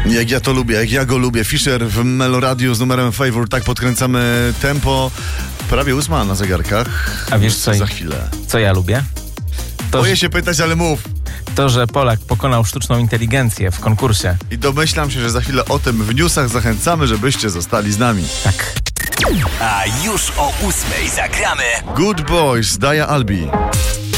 Jak ja to lubię, jak ja go lubię. Fisher w Meloradiu z numerem Favor. Tak podkręcamy tempo. Prawie 8 na zegarkach. A wiesz co? Za chwilę. Co ja lubię? Boję się pytać, ale mów. To, że Polak pokonał sztuczną inteligencję w konkursie. I domyślam się, że za chwilę o tym w newsach. Zachęcamy, żebyście zostali z nami. Tak. A już o 8 zagramy Good Boys, Daja Albi.